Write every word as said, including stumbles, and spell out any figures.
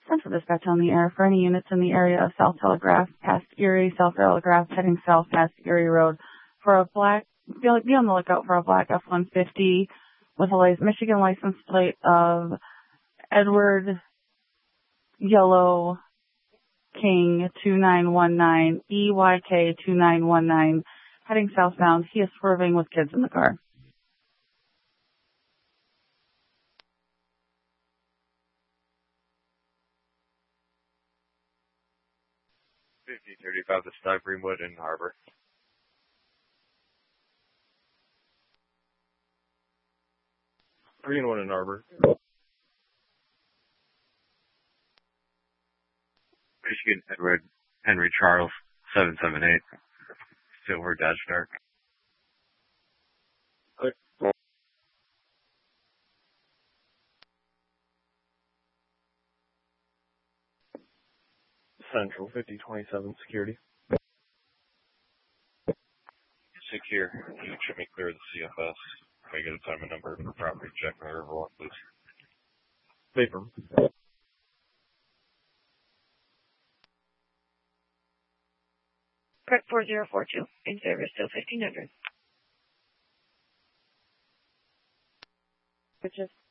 Central Dispatch on the air for any units in the area of South Telegraph, past Erie, South Telegraph, heading south past Erie Road for a black, be on the lookout for a black F one fifty with a license, Michigan license plate of Edward Yellow King two nine one nine, E Y K two nine one nine, heading southbound. He is swerving with kids in the car. fifty thirty-five, the stop Greenwood in Harbor. Greenwood in Harbor. Michigan Edward Henry Charles, seven seven eight. Silver Dodge Dart. Central fifty twenty-seven security. Secure. You should me clear the C F S. Can I get a time and number for property check on the Riverwalk, please? Paper. Correct four zero four two. In service till fifteen hundred. Which is